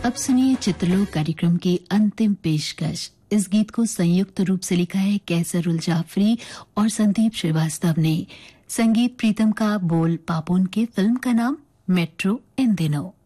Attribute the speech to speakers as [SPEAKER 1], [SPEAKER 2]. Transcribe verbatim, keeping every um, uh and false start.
[SPEAKER 1] अब सुनिए चित्रलोक कार्यक्रम की अंतिम पेशकश। इस गीत को संयुक्त रूप से लिखा है कैसरुल जाफरी और संदीप श्रीवास्तव ने। संगीत प्रीतम का, बोल पापोन के। फिल्म का नाम मेट्रो इन दिनों।